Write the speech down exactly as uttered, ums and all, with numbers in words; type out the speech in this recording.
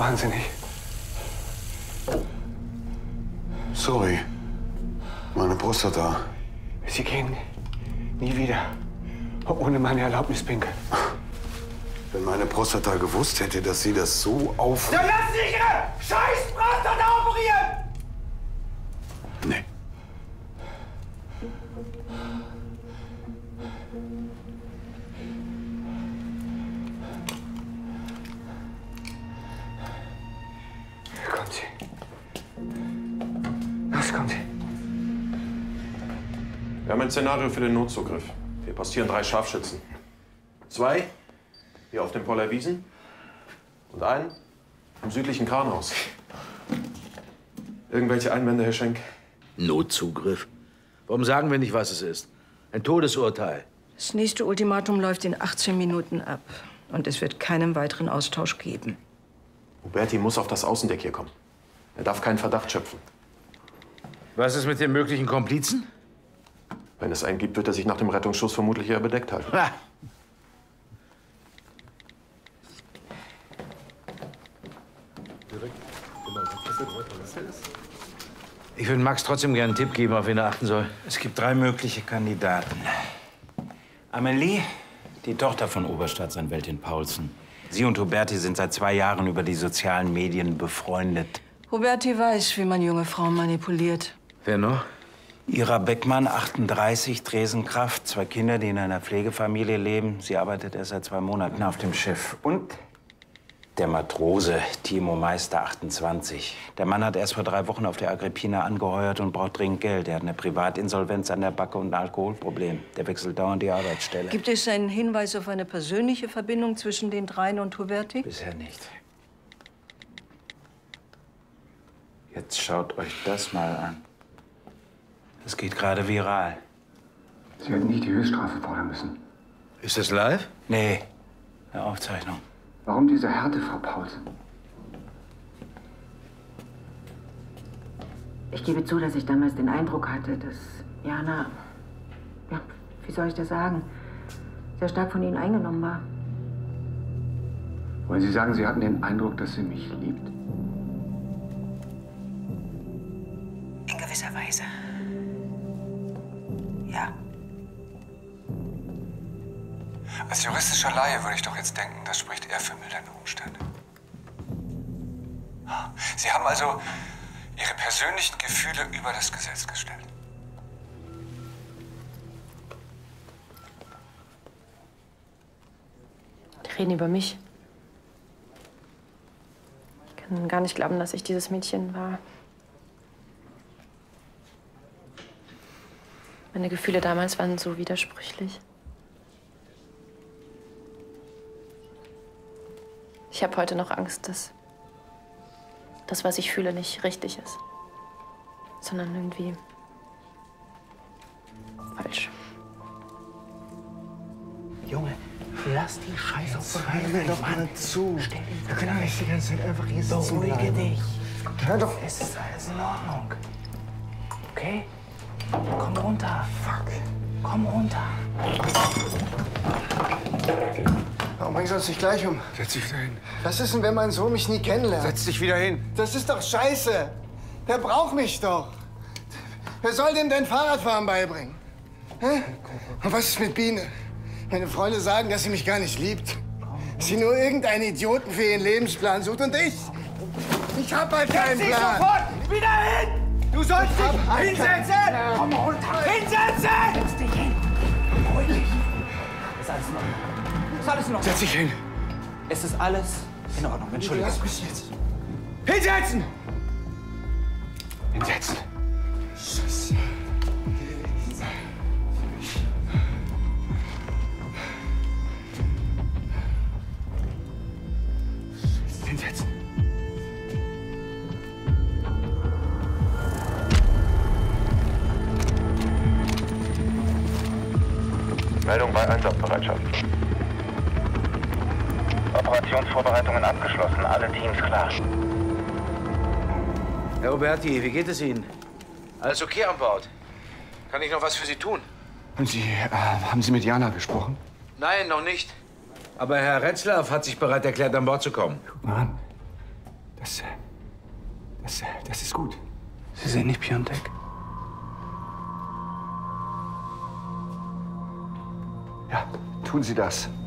wahnsinnig. Sorry. Meine Prostata. Sie gehen nie wieder ohne meine Erlaubnis pinkeln. Wenn meine Prostata gewusst hätte, dass Sie das so auf... Dann lass dich Ihre scheiß Prostata operieren! Nee. Kommen Sie. Los, kommen Sie. Wir haben ein Szenario für den Notzugriff. Wir postieren drei Scharfschützen. Zwei hier auf dem Poller Wiesen und einen im südlichen Kranhaus. Irgendwelche Einwände, Herr Schenk? Notzugriff? Warum sagen wir nicht, was es ist? Ein Todesurteil. Das nächste Ultimatum läuft in achtzehn Minuten ab. Und es wird keinen weiteren Austausch geben. Huberti muss auf das Außendeck hier kommen. Er darf keinen Verdacht schöpfen. Was ist mit den möglichen Komplizen? Wenn es einen gibt, wird er sich nach dem Rettungsschuss vermutlich eher bedeckt halten. Ha. Ich würde Max trotzdem gerne einen Tipp geben, auf wen er achten soll. Es gibt drei mögliche Kandidaten. Amelie, die Tochter von Oberstaatsanwältin Paulsen. Sie und Huberti sind seit zwei Jahren über die sozialen Medien befreundet. Huberti weiß, wie man junge Frauen manipuliert. Wer noch? Ira Beckmann, achtunddreißig, Tresenkraft, zwei Kinder, die in einer Pflegefamilie leben. Sie arbeitet erst seit zwei Monaten auf dem Schiff. Und der Matrose, Timo Meister, achtundzwanzig. Der Mann hat erst vor drei Wochen auf der Agrippina angeheuert und braucht dringend Geld. Er hat eine Privatinsolvenz an der Backe und ein Alkoholproblem. Der wechselt dauernd die Arbeitsstelle. Gibt es einen Hinweis auf eine persönliche Verbindung zwischen den dreien und Huberti? Bisher nicht. Jetzt schaut euch das mal an. Das geht gerade viral. Sie hätten nicht die Höchststrafe fordern müssen. Ist das live? Nee, eine Aufzeichnung. Warum diese Härte, Frau Paulsen? Ich gebe zu, dass ich damals den Eindruck hatte, dass Jana, ja, wie soll ich das sagen, sehr stark von Ihnen eingenommen war. Wollen Sie sagen, Sie hatten den Eindruck, dass sie mich liebt? In gewisser Weise. Ja. Als juristischer Laie würde ich doch jetzt denken, das spricht eher für mildernde Umstände. Sie haben also Ihre persönlichen Gefühle über das Gesetz gestellt. Die reden über mich. Ich kann gar nicht glauben, dass ich dieses Mädchen war. Meine Gefühle damals waren so widersprüchlich. Ich habe heute noch Angst, dass das, was ich fühle, nicht richtig ist, sondern irgendwie falsch. Junge, lass die Scheiße auf. Hör mir doch mal zu. Wir können doch nicht die ganze Zeit einfach hier sitzen bleiben. Beruhige dich. Hör doch. Es ist alles in Ordnung. Okay? Komm runter. Fuck. Komm runter. Warum bringst du uns nicht gleich um? Setz dich wieder hin. Was ist denn, wenn mein Sohn mich nie kennenlernt? Setz dich wieder hin. Das ist doch scheiße. Der braucht mich doch. Wer soll dem denn Fahrradfahren beibringen? Hä? Und was ist mit Biene? Meine Freunde sagen, dass sie mich gar nicht liebt. Dass sie nur irgendeinen Idioten für ihren Lebensplan sucht. Und ich? Ich hab halt keinen Setz dich Plan. sofort wieder hin! Du sollst dich hinsetzen! Komm runter! Hinsetzen! Setz dich hin! Beruhig dich. Ist alles in Ordnung. Ist alles in Ordnung. Setz dich hin. Es ist alles in Ordnung. Entschuldigung. Lass mich jetzt. Hinsetzen! Hinsetzen. Scheiße. Hinsetzen. Meldung bei Einsatzbereitschaft. Operationsvorbereitungen abgeschlossen. Alle Teams klar. Herr Huberti, wie geht es Ihnen? Alles okay an Bord? Kann ich noch was für Sie tun? Und Sie, äh, haben Sie mit Jana gesprochen? Nein, noch nicht. Aber Herr Retzlaff hat sich bereit erklärt, an Bord zu kommen. Mann, Das, das, das ist gut. Sie sehen nicht BioNTech? Ja, tun Sie das.